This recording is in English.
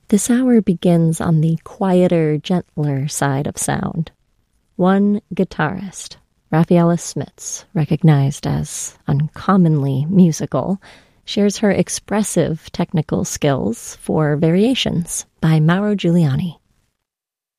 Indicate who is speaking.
Speaker 1: This hour begins on the quieter, gentler side of sound. One guitarist, Rafaela Smits, recognized as uncommonly musical, shares her expressive technical skills for Variations by Mauro Giuliani.